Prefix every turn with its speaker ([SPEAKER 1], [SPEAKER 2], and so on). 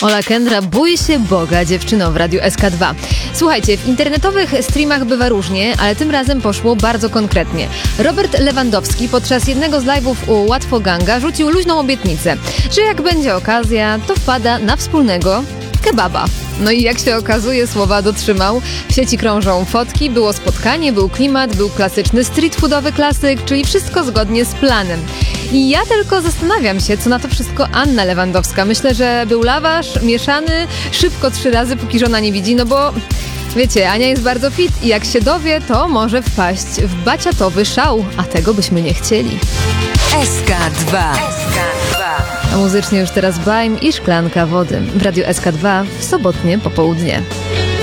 [SPEAKER 1] Ola Kendra, bój się Boga, dziewczyno w Radiu SK2. Słuchajcie, w internetowych streamach bywa różnie, ale tym razem poszło bardzo konkretnie. Robert Lewandowski podczas jednego z live'ów u Łatwo Ganga rzucił luźną obietnicę, że jak będzie okazja, to wpada na wspólnego kebaba. No i jak się okazuje, słowa dotrzymał. W sieci krążą fotki, było spotkanie, był klimat, był klasyczny street foodowy klasyk, czyli wszystko zgodnie z planem. I ja tylko zastanawiam się, co na to wszystko Anna Lewandowska. Myślę, że był lawasz mieszany szybko 3 razy, póki żona nie widzi, no bo wiecie, Ania jest bardzo fit i jak się dowie, to może wpaść w baciatowy szał, a tego byśmy nie chcieli.
[SPEAKER 2] SK2.
[SPEAKER 1] A muzycznie już teraz Bajm i Szklanka wody w Radiu SK2 w sobotnie popołudnie.